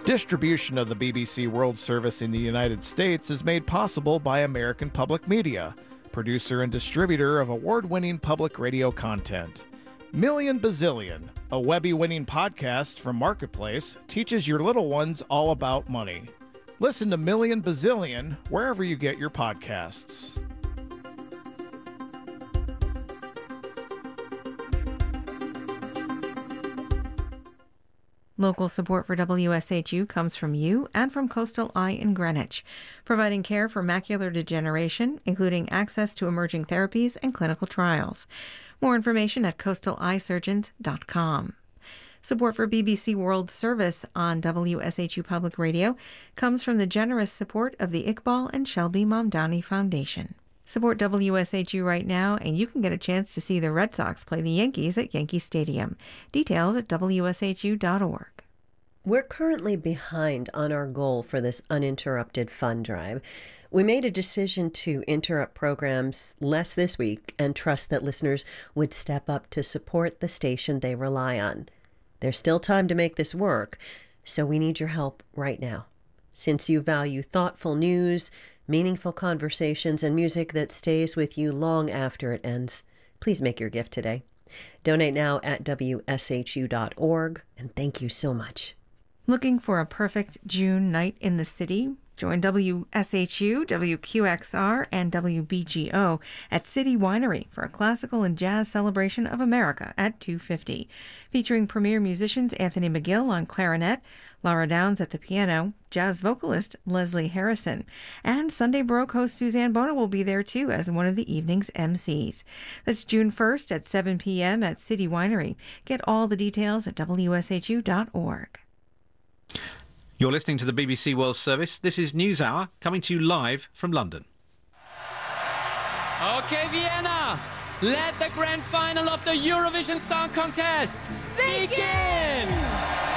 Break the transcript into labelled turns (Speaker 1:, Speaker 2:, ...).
Speaker 1: Distribution of the BBC World Service in the United States is made possible by American Public Media, producer and distributor of award-winning public radio content. Million Bazillion, a Webby-winning podcast from Marketplace, teaches your little ones all about money. Listen to Million Bazillion wherever you get your podcasts.
Speaker 2: Local support for WSHU comes from you and from Coastal Eye in Greenwich, providing care for macular degeneration, including access to emerging therapies and clinical trials. More information at coastaleyesurgeons.com. Support for BBC World Service on WSHU Public Radio comes from the generous support of the Iqbal and Shelby Mamdani Foundation. Support WSHU right now, and you can get a chance to see the Red Sox play the Yankees at Yankee Stadium. Details at WSHU.org.
Speaker 3: We're currently behind on our goal for this uninterrupted fund drive. We made a decision to interrupt programs less this week and trust that listeners would step up to support the station they rely on. There's still time to make this work, so we need your help right now. Since you value thoughtful news, meaningful conversations, and music that stays with you long after it ends, please make your gift today. Donate now at WSHU.org, and thank you so much.
Speaker 2: Looking for a perfect June night in the city? Join WSHU, WQXR, and WBGO at City Winery for a classical and jazz celebration of America at 2:50, featuring premier musicians Anthony McGill on clarinet, Laura Downs at the piano, jazz vocalist Leslie Harrison, and Sunday Baroque host Suzanne Bona will be there too as one of the evening's MCs. That's June 1st at 7 p.m. at City Winery. Get all the details at WSHU.org.
Speaker 4: You're listening to the BBC World Service. This is NewsHour, coming to you live from London.
Speaker 5: Okay, Vienna, let the grand final of the Eurovision Song Contest begin!